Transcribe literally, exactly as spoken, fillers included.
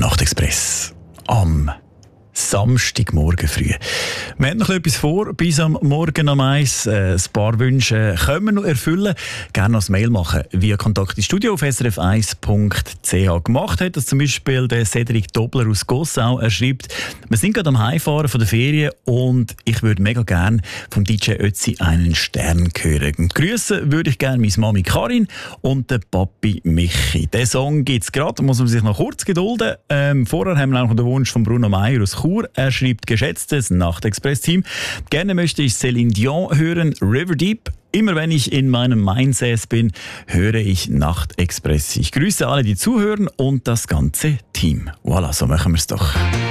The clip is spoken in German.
Nachtexpress am Samstagmorgen früh. Wir haben noch etwas vor, bis am Morgen um eins. Ein paar Wünsche können wir noch erfüllen. Gerne als Mail machen via Kontakt ins Studio auf s r f eins punkt c h. Gemacht hat das zum Beispiel der Cedric Dobler aus Gossau. Er schreibt, wir sind gerade am Heimfahren von der Ferien und ich würde mega gerne vom D J Ötzi einen Stern hören. Und grüßen würde ich gerne meine Mami Karin und den Papi Michi. Den Song gibt es gerade, muss man sich noch kurz gedulden. Ähm, vorher haben wir auch noch den Wunsch von Bruno Meyer aus Chur. Er schreibt, geschätztes Nachtexpress-Team, gerne möchte ich Céline Dion hören, River Deep. Immer wenn ich in meinem Mindset bin, höre ich Nachtexpress. Ich grüße alle, die zuhören und das ganze Team. Voilà, so machen wir es doch.